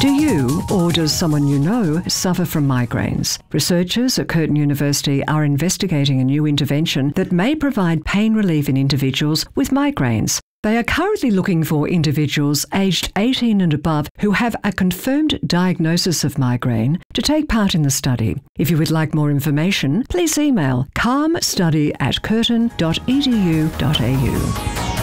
Do you, or does someone you know, suffer from migraines? Researchers at Curtin University are investigating a new intervention that may provide pain relief in individuals with migraines. They are currently looking for individuals aged 18 and above who have a confirmed diagnosis of migraine to take part in the study. If you would like more information, please email calmstudy@curtin.edu.au.